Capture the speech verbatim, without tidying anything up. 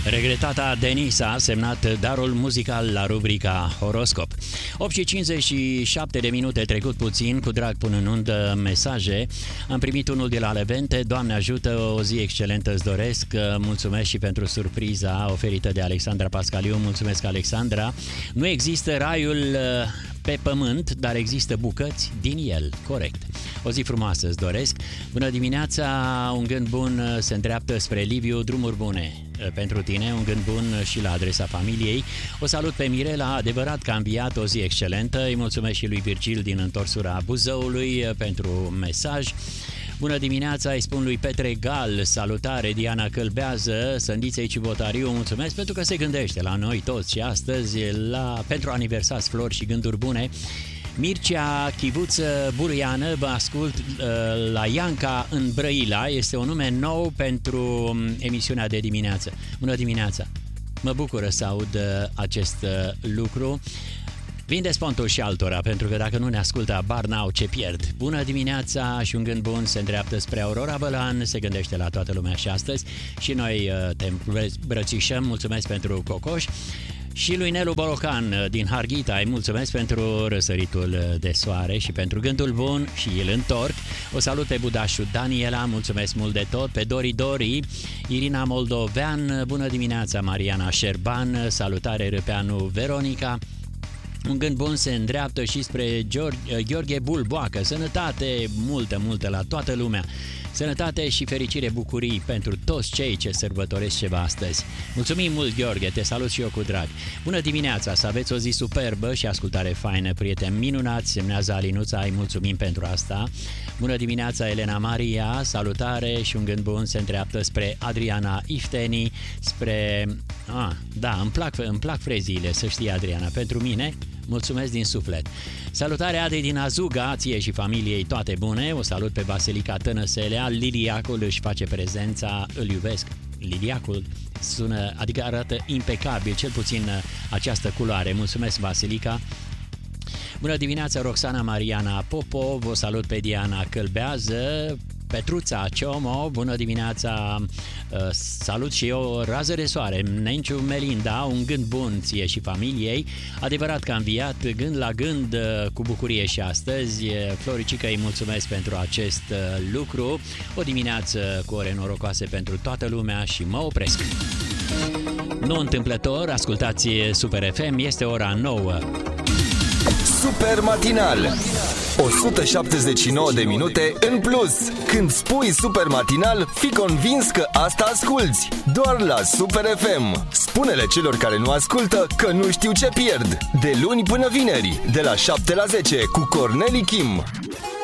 Regretata Denisa a semnat darul muzical la rubrica Horoscop. opt și cincizeci și șapte de minute, trecut puțin, cu drag până în undă mesaje. Am primit unul de la Levente. Doamne ajută, o zi excelentă îți doresc. Mulțumesc și pentru surpriza oferită de Alexandra Pascaliu. Mulțumesc, Alexandra. Nu există raiul pe pământ, dar există bucăți din el. Corect. O zi frumoasă îți doresc. Bună dimineața, un gând bun se îndreaptă spre Liviu. Drumuri bune pentru tine, un gând bun și la adresa familiei. O salut pe Mirela, adevărat că a înviat, o zi excelentă. Îi mulțumesc și lui Virgil din întorsura Buzăului pentru mesaj. Bună dimineața, îi spun lui Petre Gal, salutare, Diana Călbează, Sândiței Cibotariu, mulțumesc pentru că se gândește la noi toți și astăzi la, pentru aniversați flori și gânduri bune. Mircea Chivuță Buruiană, vă ascult uh, la Ianca în Brăila, este un nume nou pentru emisiunea de dimineață. Bună dimineața! Mă bucură să aud uh, acest uh, lucru. Vinde spontul și altora, pentru că dacă nu ne ascultă, abar n-au ce pierd. Bună dimineața și un gând bun se îndreaptă spre Aurora Bălan, se gândește la toată lumea și astăzi și noi uh, te îmbrățișăm, mulțumesc pentru cocoș. Și lui Nelu Bolocan din Harghita, îi mulțumesc pentru răsăritul de soare și pentru gândul bun și îl întorc. O salut pe budașul Daniela, mulțumesc mult de tot, pe Dori Dori, Irina Moldovean, bună dimineața, Mariana Șerban, salutare Râpeanu Veronica. Un gând bun se îndreaptă și spre Gheorghe Bulboacă, sănătate multă, multă la toată lumea. Sănătate și fericire, bucurii pentru toți cei ce sărbătoresc ceva astăzi. Mulțumim mult, Gheorghe, te salut și eu cu drag. Bună dimineața, să aveți o zi superbă și ascultare faină, prieteni minunați, semnează Alinuța, îi mulțumim pentru asta. Bună dimineața, Elena Maria, salutare și un gând bun se îndreaptă spre Adriana Ifteni, spre... Ah, da, îmi plac, îmi plac freziile, să știi, Adriana, pentru mine. Mulțumesc din suflet. Salutare, Adi din Azuga, ție și familiei toate bune. O salut pe Basilica Tănăselea. Liliacul își face prezența, îl iubesc. Liliacul sună, adică arată impecabil, cel puțin această culoare. Mulțumesc, Basilica. Bună dimineața, Roxana Mariana Popov, o salut pe Diana Călbează, Petruța Ciomo, bună dimineața, salut și eu, rază de soare, Nenciu Melinda, un gând bun ție și familiei, adevărat că am înviat, gând la gând cu bucurie și astăzi. Floricică, îi mulțumesc pentru acest lucru, o dimineață cu ore norocoase pentru toată lumea și mă opresc. Nu întâmplător, ascultați Super F M, este ora nouă. Super matinal, o sută șaptezeci și nouă de minute în plus. Când spui super matinal, fii convins că asta asculți. Doar la Super F M. Spune-le celor care nu ascultă că nu știu ce pierd. De luni până vineri, de la șapte la zece, cu Corneli Kim.